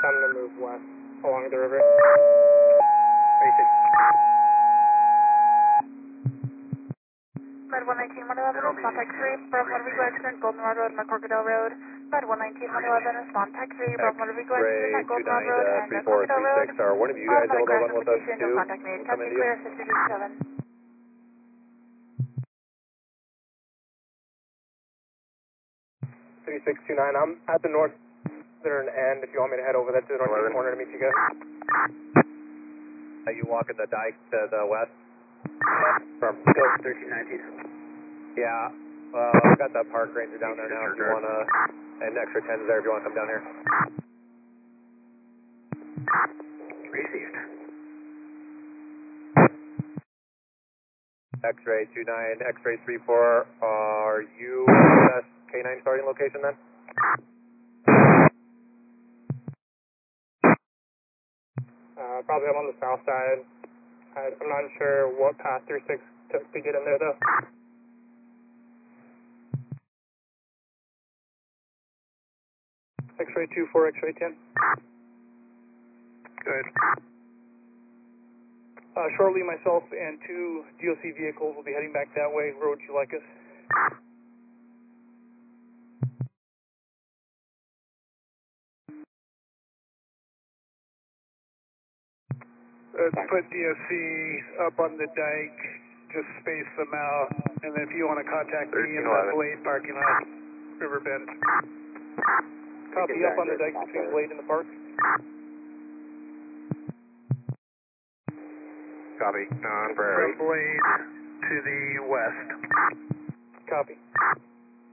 time to move west along the river. Med 119, 111, respond tech 3, Bravo Motor Vehicle accident, Goldenrod Road, Crocodile Road. Med 119, 111, respond tech 3, Bravo Motor Vehicle accident at Goldenrod Road and Crocodile Road. Are one of you guys able to run with us No too? contact made. Captain clear, 5227. I'm at the northern end if you want me to head over there to the northeast corner to meet you guys. Are you walking the dike to the west? From 1319. Yeah. I've got the park ranger down there now if you want to, and extra 10s there if you want to come down here. Received. X-ray 29, X-ray 34, are you at K9 starting location then? Probably I'm on the south side. I'm not sure what path 36 took to get in there though. X-ray 24, X-ray 10. Good. Shortly, myself and 2 DOC vehicles will be heading back that way. Where would you like us? Put DOC up on the dike, just space them out, and then if you want to contact me in the Blade parking lot, Riverbend. Copy up on the dike between Blade and the park. Copy. On Prairie. From Blade to the west. Copy.